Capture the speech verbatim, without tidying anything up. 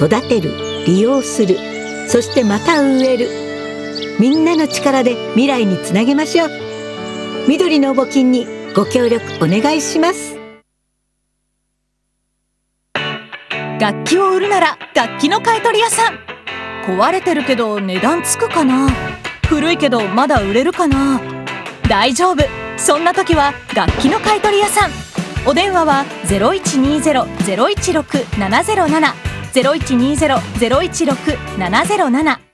育てる、利用する、そしてまた植える。みんなの力で未来につなげましょう。緑の募金にご協力お願いします。 楽器を売るなら楽器の買い取り屋さん。壊れてるけど値段つくかな。古いけどまだ売れるかな。大丈夫、そんな時は楽器の買い取り屋さん。お電話は ゼロいちにゼロ ゼロいちろく ななゼロなな ゼロいちにゼロ ゼロいちろく ななゼロなな